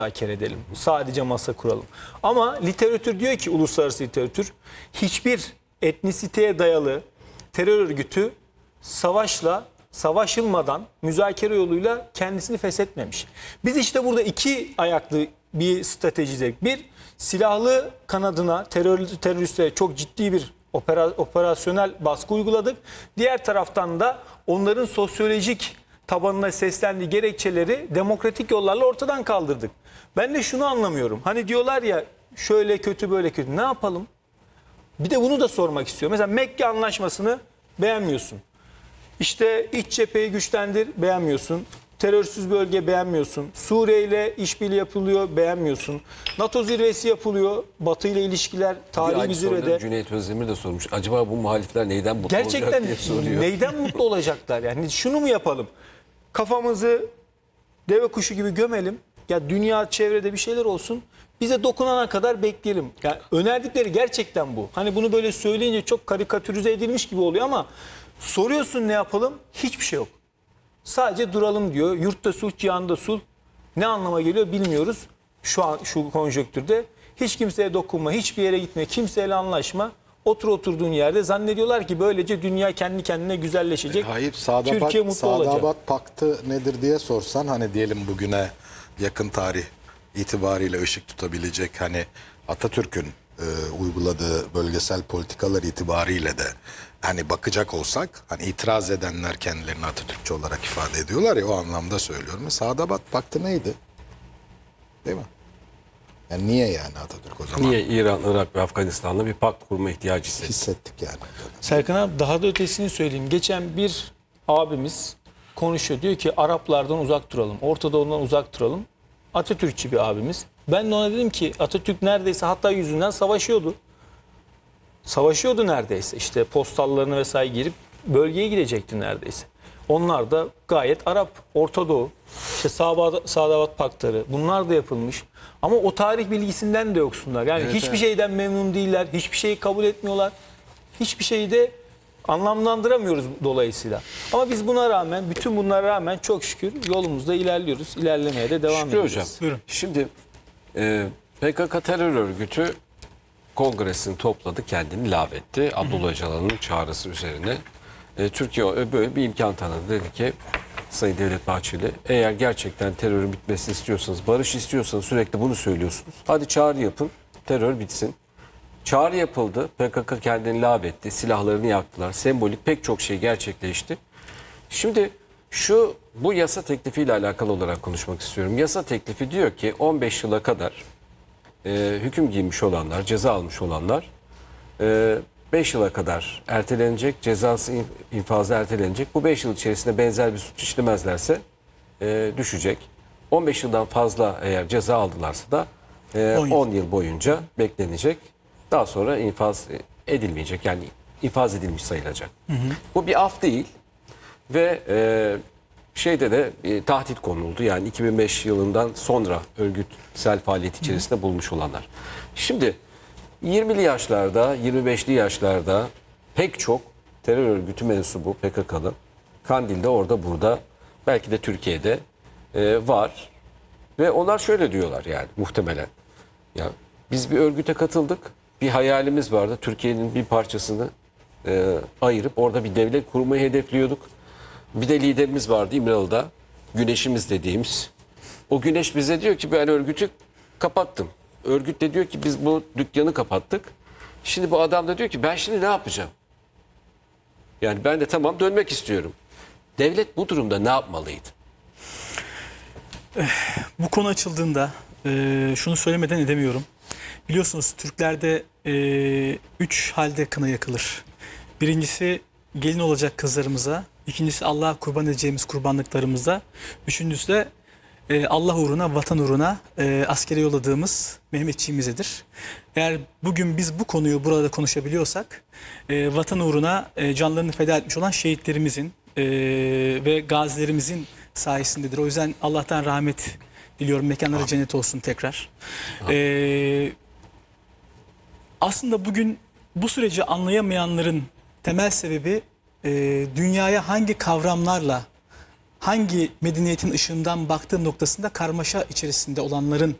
müzakere edelim. Sadece masa kuralım. Ama literatür diyor ki, uluslararası literatür, hiçbir etnisiteye dayalı terör örgütü savaşılmadan müzakere yoluyla kendisini feshetmemiş. Biz işte burada iki ayaklı bir strateji izledik. Bir, silahlı kanadına, teröristlere çok ciddi bir operasyonel baskı uyguladık. Diğer taraftan da onların sosyolojik tabanına seslendiği gerekçeleri demokratik yollarla ortadan kaldırdık. Ben de şunu anlamıyorum. Hani diyorlar ya, şöyle kötü böyle kötü. Ne yapalım? Bir de bunu da sormak istiyorum. Mesela Mekke Anlaşması'nı beğenmiyorsun. İşte iç cepheyi güçlendir, beğenmiyorsun. Terörsüz bölge, beğenmiyorsun. Suriye ile işbirliği yapılıyor, beğenmiyorsun. NATO zirvesi yapılıyor. Batı ile ilişkiler tarihi bir zirvede. Cüneyt Özdemir de sormuş. Acaba bu muhalifler neyden mutlu Gerçekten olacak diye soruyor. neyden mutlu olacaklar? Yani şunu mu yapalım? Kafamızı deve kuşu gibi gömelim. Ya dünya çevrede bir şeyler olsun. Bize dokunana kadar bekleyelim. Yani önerdikleri gerçekten bu. Hani bunu böyle söyleyince çok karikatürize edilmiş gibi oluyor ama soruyorsun ne yapalım? Hiçbir şey yok. Sadece duralım diyor. Yurtta sulh, cihanda sulh. Ne anlama geliyor bilmiyoruz. Şu konjonktürde hiç kimseye dokunma, hiçbir yere gitme, kimseyle anlaşma. Oturduğun yerde zannediyorlar ki böylece dünya kendi kendine güzelleşecek. Hayır, Türkiye mutlu olacak. Sadabat Paktı nedir diye sorsan, hani diyelim bugüne yakın tarih itibariyle ışık tutabilecek, hani Atatürk'ün uyguladığı bölgesel politikalar itibariyle de hani bakacak olsak, hani itiraz edenler kendilerini Atatürkçü olarak ifade ediyorlar ya, o anlamda söylüyorum. Sadabat Paktı neydi? Değil mi? Yani niye yani Atatürk o zaman? Niye İran, Irak ve Afganistan'la bir pakt kurma ihtiyacı Hissettik yani. Serkan abi, daha da ötesini söyleyeyim. Geçen bir abimiz konuşuyor. Diyor ki Araplardan uzak duralım. Orta Doğu'dan uzak duralım. Atatürkçü bir abimiz. Ben de ona dedim ki Atatürk neredeyse hatta yüzünden savaşıyordu. Savaşıyordu neredeyse. İşte postallarını vesaire girip bölgeye gidecekti neredeyse. Onlar da gayet Arap, Orta Doğu, işte Sadavat Paktları, bunlar da yapılmış. Ama o tarih bilgisinden de yoksunlar. Yani hiçbir şeyden memnun değiller, hiçbir şeyi kabul etmiyorlar. Hiçbir şeyi de anlamlandıramıyoruz dolayısıyla. Ama biz buna rağmen, bütün bunlara rağmen çok şükür yolumuzda ilerliyoruz. İlerlemeye de devam Şükrü ediyoruz. Hocam, Buyurun. şimdi PKK terör örgütü kongresini topladı, kendini lağvetti. Abdullah Öcalan'ın çağrısı üzerine Türkiye böyle bir imkan tanıdı. Dedi ki Sayın Devlet Bahçeli, eğer gerçekten terörün bitmesini istiyorsanız, barış istiyorsanız, sürekli bunu söylüyorsunuz. Hadi çağrı yapın, terör bitsin. Çağrı yapıldı, PKK kendini lağvetti, silahlarını yaktılar. Sembolik pek çok şey gerçekleşti. Şimdi bu yasa teklifiyle alakalı olarak konuşmak istiyorum. Yasa teklifi diyor ki 15 yıla kadar hüküm giymiş olanlar, ceza almış olanlar 5 yıla kadar ertelenecek, cezası infazı ertelenecek. Bu 5 yıl içerisinde benzer bir suç işlemezlerse düşecek. 15 yıldan fazla eğer ceza aldılarsa da 10 yıl boyunca beklenecek. Daha sonra infaz edilmeyecek, yani infaz edilmiş sayılacak. Bu bir af değil ve şeyde de tahdit konuldu. Yani 2005 yılından sonra örgütsel faaliyet içerisinde bulmuş olanlar. Şimdi 20'li yaşlarda, 25'li yaşlarda pek çok terör örgütü mensubu PKK'lı Kandil'de, orada burada, belki de Türkiye'de var. Ve onlar şöyle diyorlar yani muhtemelen. Ya biz bir örgüte katıldık. Bir hayalimiz vardı. Türkiye'nin bir parçasını ayırıp orada bir devlet kurmayı hedefliyorduk. Bir de liderimiz vardı İmralı'da. Güneşimiz dediğimiz. O güneş bize diyor ki ben örgütü kapattım. Örgüt de diyor ki biz bu dükkanı kapattık. Şimdi bu adam da diyor ki ben şimdi ne yapacağım? Yani ben de tamam dönmek istiyorum. Devlet bu durumda ne yapmalıydı? Bu konu açıldığında şunu söylemeden edemiyorum. Biliyorsunuz Türklerde 3 halde kına yakılır. Birincisi gelin olacak kızlarımıza. İkincisi Allah'a kurban edeceğimiz kurbanlıklarımıza. Üçüncüsü de Allah uğruna, vatan uğruna askere yolladığımız Mehmetçiğimizedir. Eğer bugün biz bu konuyu burada konuşabiliyorsak vatan uğruna canlarını feda etmiş olan şehitlerimizin ve gazilerimizin sayesindedir. O yüzden Allah'tan rahmet diliyorum. Mekanları cennet olsun tekrar. Aslında bugün bu süreci anlayamayanların temel sebebi dünyaya hangi kavramlarla hangi medeniyetin ışığından baktığı noktasında karmaşa içerisinde olanların